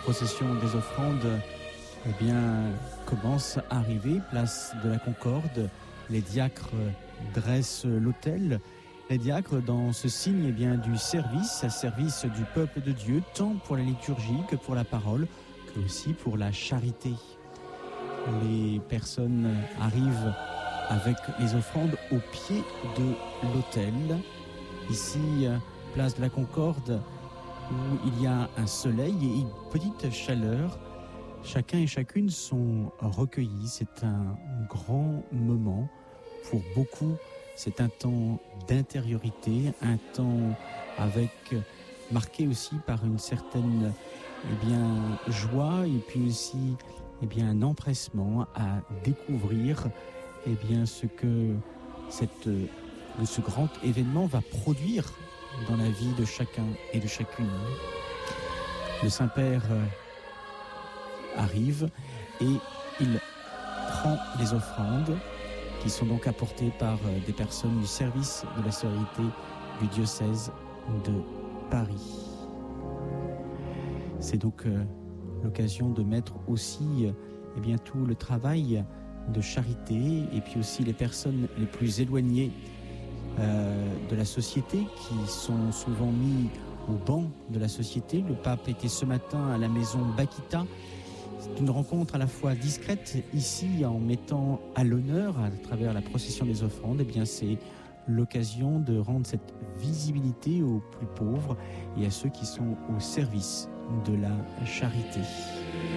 procession des offrandes commence à arriver, place de la Concorde. Les diacres dressent l'autel. Les diacres, dans ce signe du service du peuple de Dieu, tant pour la liturgie que pour la parole, que aussi pour la charité. Les personnes arrivent avec les offrandes au pied de l'autel. Ici, place de la Concorde, où il y a un soleil et une petite chaleur. Chacun et chacune sont recueillis. C'est un grand moment. Pour beaucoup, c'est un temps d'intériorité, un temps marqué aussi par une certaine joie et puis aussi un empressement à découvrir ce que ce grand événement va produire dans la vie de chacun et de chacune. Le Saint-Père arrive et il prend les offrandes qui sont donc apportées par des personnes du service de la sororité du diocèse de Paris. C'est donc l'occasion de mettre aussi tout le travail de charité et puis aussi les personnes les plus éloignées de la société qui sont souvent mis au banc de la société. Le pape était ce matin à la maison Bakita. C'est une rencontre à la fois discrète ici en mettant à l'honneur à travers la procession des offrandes. C'est l'occasion de rendre cette visibilité aux plus pauvres et à ceux qui sont au service de la charité.